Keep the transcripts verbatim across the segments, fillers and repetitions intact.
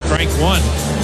strike one.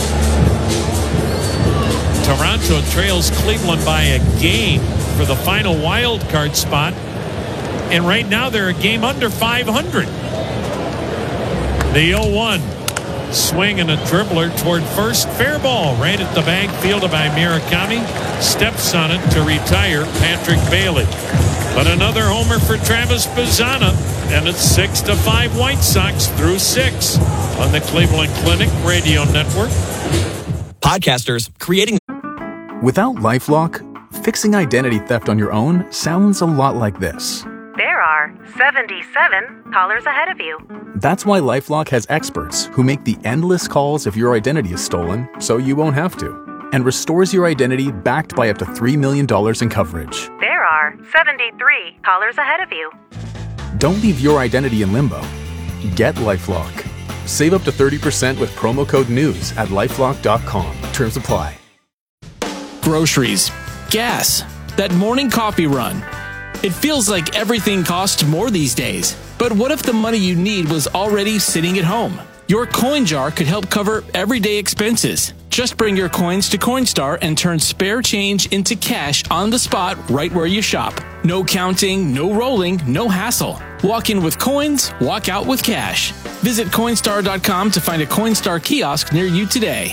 Toronto trails Cleveland by a game for the final wild card spot. And right now they're a game under five hundred. The oh one. Swing and a dribbler toward first. Fair ball right at the bank, fielded by Murakami. Steps on it to retire Patrick Bailey. But another homer for Travis Bazzana. And it's six to five White Sox through six on the Cleveland Clinic Radio Network. Podcasters creating. Without LifeLock, fixing identity theft on your own sounds a lot like this. There are seventy-seven callers ahead of you. That's why LifeLock has experts who make the endless calls if your identity is stolen, so you won't have to, and restores your identity backed by up to three million dollars in coverage. There are seventy-three callers ahead of you. Don't leave your identity in limbo. Get LifeLock. Save up to thirty percent with promo code NEWS at lifelock dot com. Terms apply. Groceries, gas, that morning coffee run. It feels like everything costs more these days. But what if the money you need was already sitting at home? Your coin jar could help cover everyday expenses. Just bring your coins to Coinstar and turn spare change into cash on the spot right where you shop. No counting, no rolling, no hassle. Walk in with coins, walk out with cash. Visit Coinstar dot com to find a Coinstar kiosk near you today.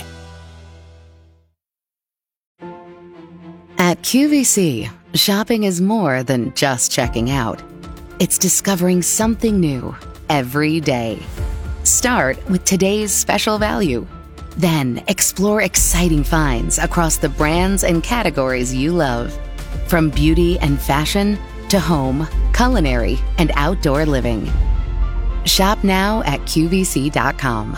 At Q V C, shopping is more than just checking out. It's discovering something new every day. Start with today's special value. Then explore exciting finds across the brands and categories you love. From beauty and fashion to home, culinary, and outdoor living. Shop now at Q V C dot com.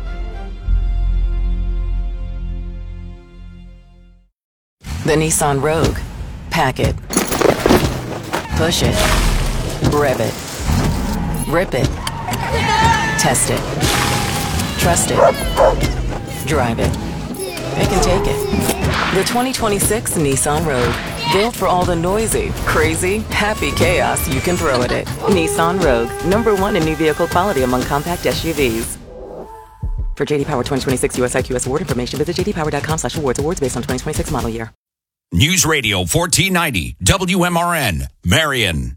The Nissan Rogue. Pack it. Push it. Rev it. Rip it. Test it. Trust it. Drive it. Pick and take it. The twenty twenty-six Nissan Rogue. Built for all the noisy, crazy, happy chaos you can throw at it. Nissan Rogue. Number one in new vehicle quality among compact S U Vs. For J D Power twenty twenty-six U S I Q S award information, visit j d power dot com slash awards. Awards based on twenty twenty-six model year. News Radio fourteen ninety, W M R N, Marion.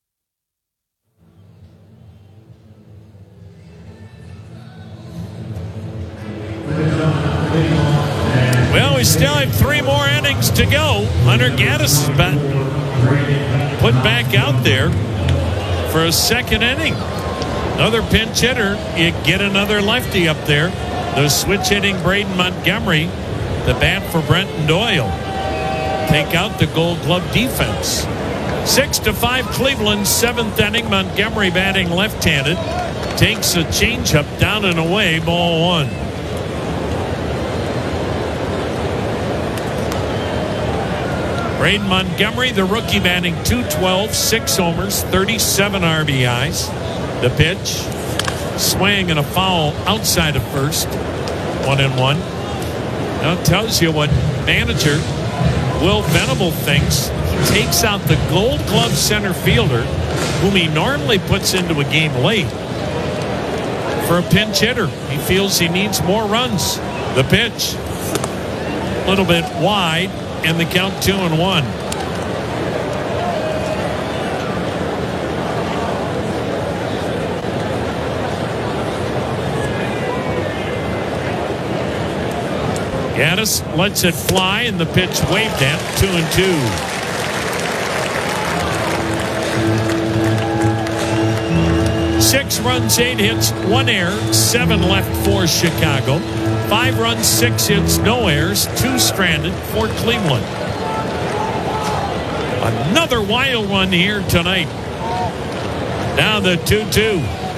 Well, we still have three more innings to go. Hunter Gaddis is back, put back out there for a second inning. Another pinch hitter. You get another lefty up there. The switch hitting Braden Montgomery. The bat for Brenton Doyle. Take out the Gold Glove defense. Six to five Cleveland, seventh inning. Montgomery batting left-handed. Takes a changeup down and away, ball one. Braden Montgomery, the rookie, batting two twelve, six homers, thirty-seven R B Is. The pitch, swing and a foul outside of first. One and one. Now it tells you what manager Will Venable thinks. He takes out the Gold Glove center fielder, whom he normally puts into a game late, for a pinch hitter. He feels he needs more runs. The pitch, a little bit wide, and the count two and one. Gaddis lets it fly, and the pitch waved at, two and two. Six runs, eight hits, one error, seven left for Chicago. Five runs, six hits, no errors, two stranded for Cleveland. Another wild one here tonight. Now the two two.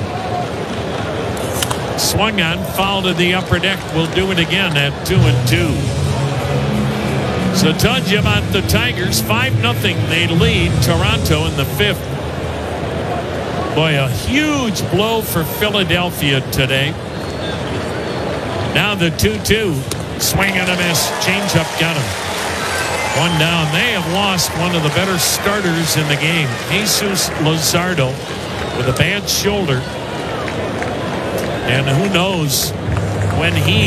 Swung on, foul to the upper deck. We'll do it again at two and two. So told you about the Tigers. five nothing. They lead Toronto in the fifth. Boy, a huge blow for Philadelphia today. Now the two two. Swing and a miss. Changeup got him. One down. They have lost one of the better starters in the game. Jesus Luzardo with a bad shoulder. And who knows when he